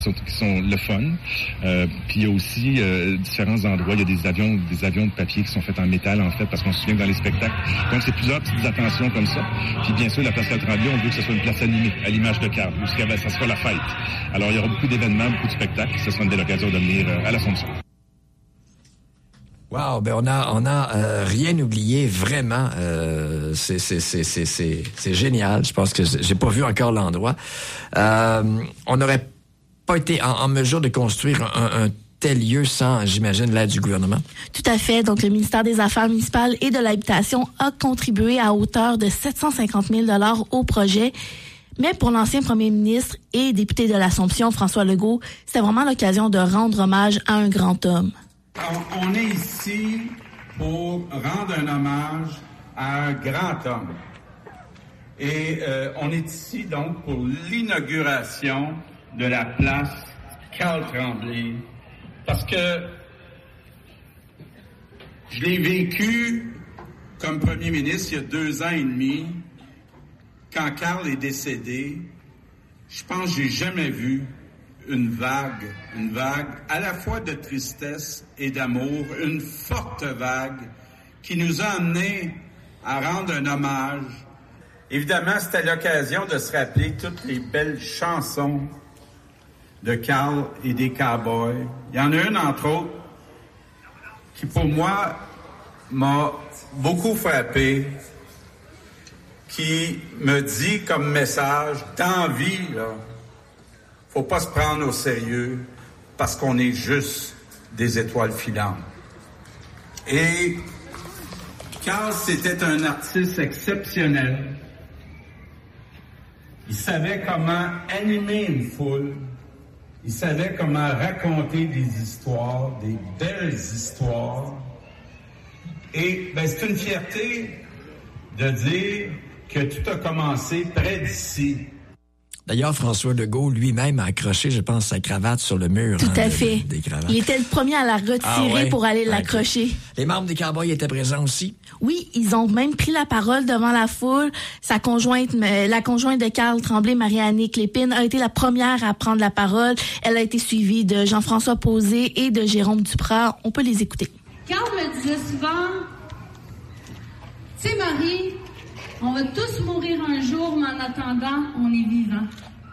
qui sont le fun. Puis il y a aussi différents endroits. Il y a des avions de papier qui sont faits en métal, en fait, parce qu'on se souvient que dans les spectacles. Donc, c'est plusieurs petites attentions comme ça. Puis bien sûr, la place Carl-Tremblay, on veut que ce soit une place animée, à l'image de Carl, où ça sera la fête. Alors, il y aura beaucoup d'événements, beaucoup de spectacles. Ce sera une belle occasion de venir à l'Assomption. Wow, ben on a rien oublié, vraiment. C'est génial. Je pense que j'ai pas vu encore l'endroit. On n'aurait pas été en mesure de construire un tel lieu sans, j'imagine, l'aide du gouvernement. Tout à fait. Donc, le ministère des Affaires municipales et de l'Habitation a contribué à hauteur de 750 000 $ au projet. Mais pour l'ancien premier ministre et député de l'Assomption, François Legault, c'était vraiment l'occasion de rendre hommage à un grand homme. On est ici pour rendre un hommage à un grand homme. Et on est ici donc pour l'inauguration de la place Carl-Tremblay. Parce que je l'ai vécu comme premier ministre il y a 2 ans et demi. Quand Carl est décédé, je pense que j'ai jamais vu une vague à la fois de tristesse et d'amour, une forte vague qui nous a amenés à rendre un hommage. Évidemment, c'était l'occasion de se rappeler toutes les belles chansons de Carl et des Cowboys. Il y en a une, entre autres, qui pour moi m'a beaucoup frappé, qui me dit comme message, dans la vie, là, faut pas se prendre au sérieux parce qu'on est juste des étoiles filantes. Et Carl, c'était un artiste exceptionnel. Il savait comment animer une foule. Il savait comment raconter des histoires, des belles histoires. Et c'est une fierté de dire que tout a commencé près d'ici. D'ailleurs, François Legault lui-même a accroché, je pense, sa cravate sur le mur. Tout à fait. Il était le premier à la retirer pour aller l'accrocher. Les membres des Cowboys étaient présents aussi? Oui, ils ont même pris la parole devant la foule. La conjointe de Carl Tremblay, Marie-Annick Lépine, a été la première à prendre la parole. Elle a été suivie de Jean-François Posé et de Jérôme Duprat. On peut les écouter. Carl me disait souvent, tu sais Marie, on va tous mourir un jour, mais en attendant, on est vivant.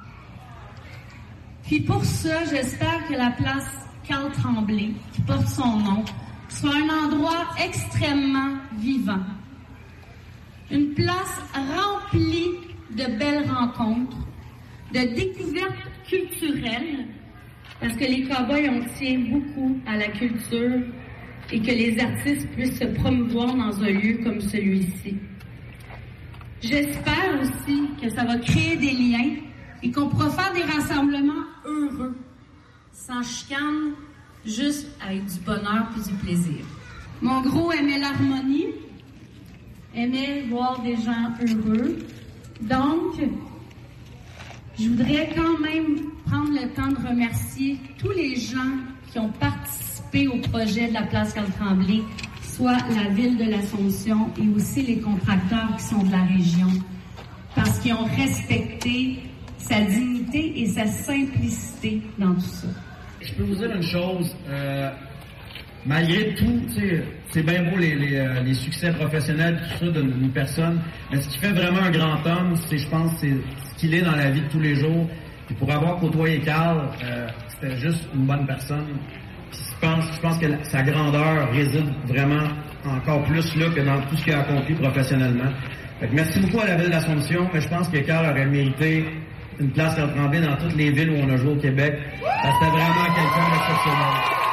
Puis pour ça, j'espère que la place Carl Tremblay, qui porte son nom, soit un endroit extrêmement vivant. Une place remplie de belles rencontres, de découvertes culturelles, parce que les Cowboys, on tient beaucoup à la culture et que les artistes puissent se promouvoir dans un lieu comme celui-ci. J'espère aussi que ça va créer des liens et qu'on pourra faire des rassemblements heureux, sans chicane, juste avec du bonheur et du plaisir. Mon gros aimait l'harmonie, aimait voir des gens heureux. Donc, je voudrais quand même prendre le temps de remercier tous les gens qui ont participé au projet de la place Carl-Tremblay, soit la ville de l'Assomption et aussi les contracteurs qui sont de la région, parce qu'ils ont respecté sa dignité et sa simplicité dans tout ça. Je peux vous dire une chose, malgré tout, c'est bien beau les succès professionnels, tout ça d'une personne, mais ce qui fait vraiment un grand homme, c'est ce qu'il est dans la vie de tous les jours. Et pour avoir côtoyé Carl, c'était juste une bonne personne. Je pense que sa grandeur réside vraiment encore plus là que dans tout ce qu'il a accompli professionnellement. Fait que merci beaucoup à la ville d'Assomption, mais je pense que Carl aurait mérité une place Carl-Tremblay dans toutes les villes où on a joué au Québec. C'était vraiment quelqu'un d'exceptionnel.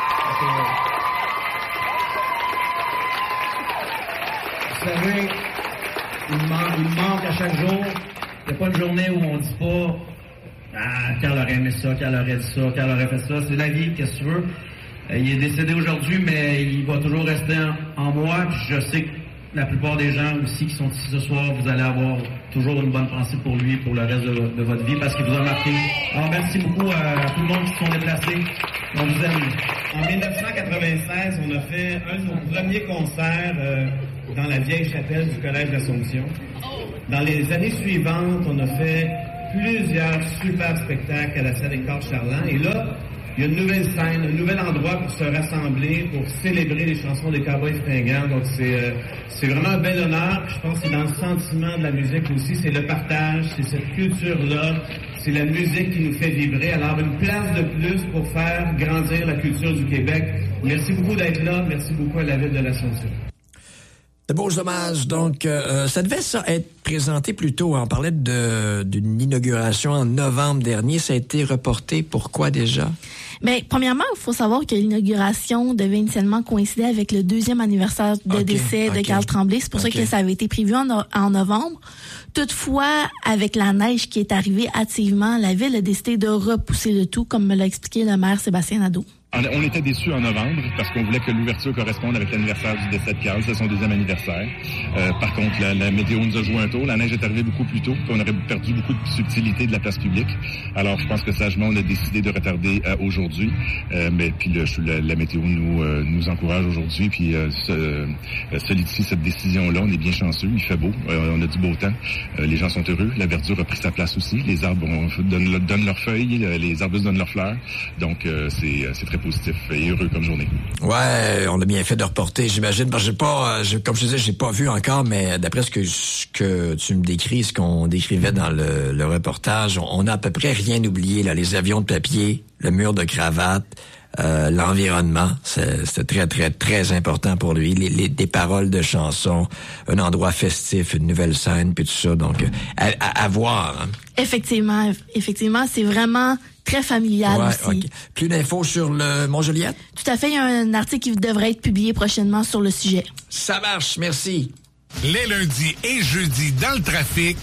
Vous savez, il manque à chaque jour. Il n'y a pas une journée où on ne dit pas « Ah, Carl aurait aimé ça, Carl aurait dit ça, Carl aurait fait ça. » C'est la vie, qu'est-ce que tu veux. Il est décédé aujourd'hui, mais il va toujours rester en moi. Puis je sais que la plupart des gens aussi qui sont ici ce soir, vous allez avoir toujours une bonne pensée pour lui, pour le reste de votre vie, parce qu'il vous a marqué. Alors merci beaucoup à tout le monde qui se sont déplacés. On vous aime. En 1996, on a fait un de nos premiers concerts dans la vieille chapelle du Collège d'Assomption. Dans les années suivantes, on a fait plusieurs super spectacles à la salle Hector Charland. Et là, il y a une nouvelle scène, un nouvel endroit pour se rassembler, pour célébrer les chansons des Cowboys fringants. Donc c'est vraiment un bel honneur. Je pense que c'est dans le sentiment de la musique aussi. C'est le partage, c'est cette culture-là. C'est la musique qui nous fait vibrer. Alors, une place de plus pour faire grandir la culture du Québec. Merci beaucoup d'être là. Merci beaucoup à la Ville de l'Assomption. De beaux hommages. Donc, ça devait être présenté plus tôt. On parlait d'une inauguration en novembre dernier. Ça a été reporté. Pourquoi déjà? Bien, premièrement, il faut savoir que l'inauguration devait initialement coïncider avec le 2e anniversaire de décès de Carl Tremblay. C'est pour ça que ça avait été prévu en novembre. Toutefois, avec la neige qui est arrivée hâtivement, la Ville a décidé de repousser le tout, comme me l'a expliqué le maire Sébastien Nadeau. On était déçus en novembre parce qu'on voulait que l'ouverture corresponde avec l'anniversaire du décès de Carl. C'est son 2e anniversaire. Par contre, la météo nous a joué un tour. La neige est arrivée beaucoup plus tôt. On aurait perdu beaucoup de subtilité de la place publique. Alors, je pense que sagement, on a décidé de retarder aujourd'hui. Mais puis la météo nous encourage aujourd'hui. Puis solidifie cette décision-là. On est bien chanceux. Il fait beau. On a du beau temps. Les gens sont heureux. La verdure a pris sa place aussi. Les arbres donnent leurs feuilles. Les arbustes donnent leurs fleurs. Donc, c'est très positif et heureux comme journée. Ouais, on a bien fait de reporter, j'imagine, parce que comme je te disais, j'ai pas vu encore, mais d'après ce que tu me décris, ce qu'on décrivait dans le reportage, on a à peu près rien oublié, là, les avions de papier, le mur de cravate, l'environnement, c'était très, très, très important pour lui. Des paroles de chansons, un endroit festif, une nouvelle scène, puis tout ça. Donc, à voir. Hein. Effectivement, c'est vraiment très familial aussi. Okay. Plus d'infos sur le Mont-Joliette? Tout à fait, il y a un article qui devrait être publié prochainement sur le sujet. Ça marche, merci. Les lundis et jeudis dans le trafic.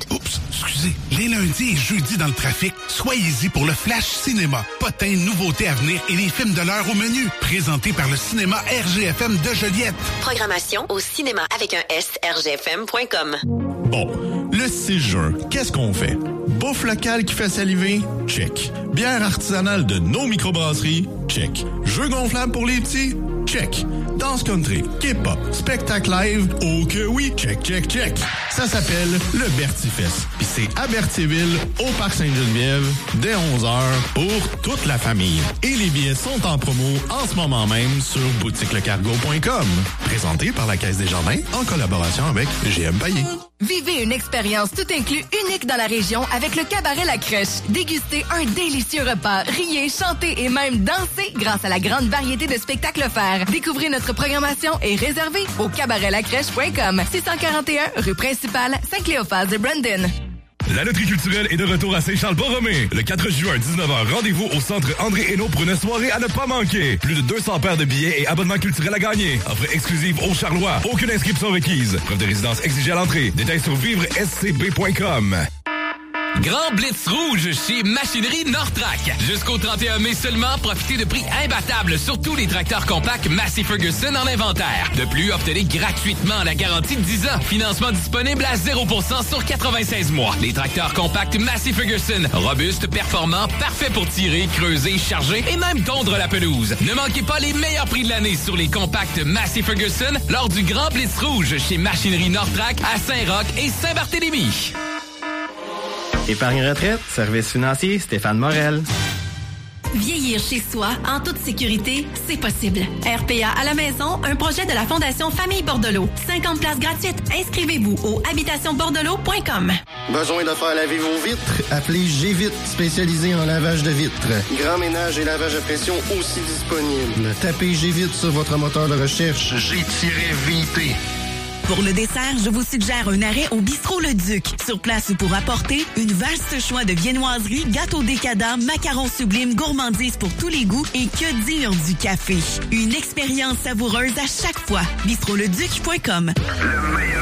Les lundis et jeudis dans le trafic, soyez-y pour le Flash Cinéma. Potins, nouveautés à venir et les films de l'heure au menu. Présenté par le cinéma RGFM de Joliette. Programmation au cinéma avec un S, rgfm.com. Bon, le 6 juin, qu'est-ce qu'on fait? Bouffe locale qui fait saliver? Check. Bière artisanale de nos microbrasseries? Check. Jeux gonflables pour les petits? Check. Danse country, K-pop, spectacle live? Oh que oui! Check, check, check. Ça s'appelle le Bertifest. Puis c'est à Berthierville, au Parc Sainte-Geneviève, dès 11h, pour toute la famille. Et les billets sont en promo en ce moment même sur boutiquelecargo.com. Présenté par la Caisse des Jardins en collaboration avec GM Paillé. Vivez une expérience tout inclus unique dans la région avec le Cabaret La Crèche. Dégustez un délicieux repas, riez, chantez et même dansez grâce à la grande variété de spectacles offerts. Découvrez notre programmation et réservez au cabaretlacrèche.com. 641 rue principale, Saint-Cléophas de Brandon. La loterie culturelle est de retour à Saint-Charles-Borromée. Le 4 juin, 19h, rendez-vous au centre André Hainaut pour une soirée à ne pas manquer. Plus de 200 paires de billets et abonnements culturels à gagner. Offre exclusive aux Charlois. Aucune inscription requise. Preuve de résidence exigée à l'entrée. Détails sur vivrescb.com. Grand Blitz rouge chez Machinerie Nortrac. Jusqu'au 31 mai seulement, profitez de prix imbattables sur tous les tracteurs compacts Massey Ferguson en inventaire. De plus, obtenez gratuitement la garantie de 10 ans. Financement disponible à 0% sur 96 mois. Les tracteurs compacts Massey Ferguson. Robustes, performants, parfaits pour tirer, creuser, charger et même tondre la pelouse. Ne manquez pas les meilleurs prix de l'année sur les compacts Massey Ferguson lors du Grand Blitz rouge chez Machinerie Nortrac à Saint-Roch et Saint-Barthélemy. Épargne retraite, service financier, Stéphane Morel. Vieillir chez soi, en toute sécurité, c'est possible. RPA à la maison, un projet de la Fondation Famille Bordelot. 50 places gratuites. Inscrivez-vous au habitationbordelot.com. Besoin de faire laver vos vitres? Appelez G-Vite, spécialisé en lavage de vitres. Grand ménage et lavage à pression aussi disponible. Tapez G-Vite sur votre moteur de recherche. G-VT. Pour le dessert, je vous suggère un arrêt au Bistrot Le Duc. Sur place pour apporter une vaste choix de viennoiseries, gâteaux décadents, macarons sublimes, gourmandises pour tous les goûts et que dire du café. Une expérience savoureuse à chaque fois. bistroleduc.com. Le meilleur